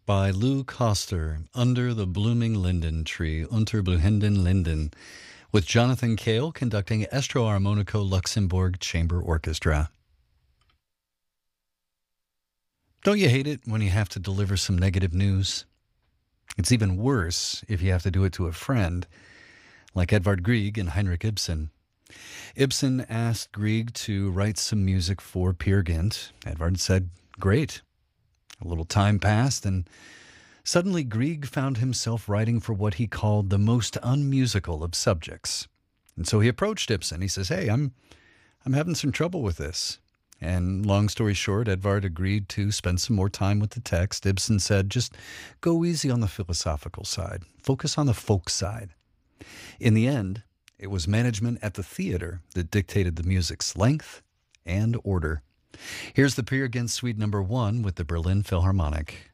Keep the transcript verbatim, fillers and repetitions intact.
by Lou Koster, Under the Blooming Linden Tree, Unter Blühenden Linden, with Jonathan Cale conducting Estro Armonico Luxembourg Chamber Orchestra. Don't you hate it when you have to deliver some negative news? It's even worse if you have to do it to a friend, like Edvard Grieg and Heinrich Ibsen. Ibsen asked Grieg to write some music for Peer Gynt. Edvard said, great. A little time passed, and suddenly Grieg found himself writing for what he called the most unmusical of subjects. And so he approached Ibsen. He says, hey, I'm, I'm having some trouble with this. And long story short, Edvard agreed to spend some more time with the text. Ibsen said, just go easy on the philosophical side. Focus on the folk side. In the end, it was management at the theater that dictated the music's length and order. Here's the Peer Gynt Suite number one with the Berlin Philharmonic.